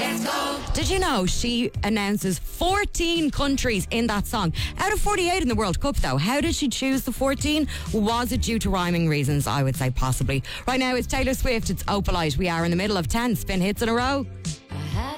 Did you know she announces 14 countries in that song? Out of 48 in the World Cup, though. How did she choose the 14? Was it due to rhyming reasons? I would say possibly. Right now, it's Taylor Swift. It's Opalite. We are in the middle of 10 spin hits in a row.